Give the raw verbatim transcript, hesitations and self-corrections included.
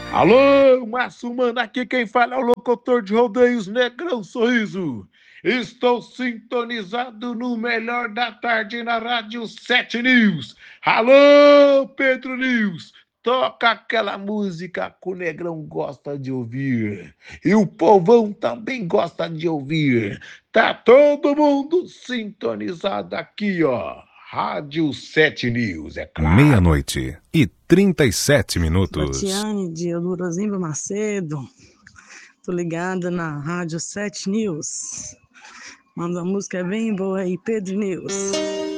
Alô, Márcio Mano, aqui quem fala é o locutor de rodeios Negrão Sorriso. Estou sintonizado no melhor da tarde na Rádio sete News. Alô, Pedro News, toca aquela música que o Negrão gosta de ouvir. E o povão também gosta de ouvir. Tá todo mundo sintonizado aqui, ó. Rádio sete News, é claro. Meia-noite e trinta e sete minutos. Batiane de Elurazinho Macedo. Tô ligada na Rádio sete News. Manda uma música bem boa aí, Pedro News.